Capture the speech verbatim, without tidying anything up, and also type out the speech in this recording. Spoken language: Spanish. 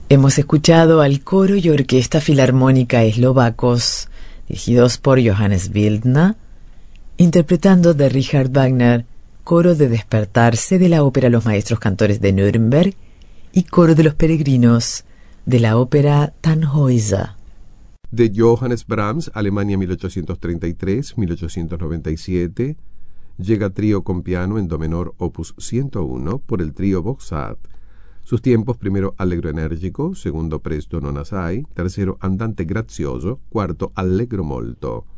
Hemos escuchado al coro y orquesta filarmónica eslovacos, dirigidos por Johannes Wildner, interpretando de Richard Wagner, coro de Despertarse de la ópera Los Maestros Cantores de Nuremberg y coro de los Peregrinos de la ópera Tannhäuser. De Johannes Brahms, Alemania mil ochocientos treinta y tres a mil ochocientos noventa y siete, llega trío con piano en do menor opus ciento uno por el trío Boxart. Sus tiempos: primero allegro enérgico, segundo presto non assai, tercero andante grazioso, cuarto allegro molto.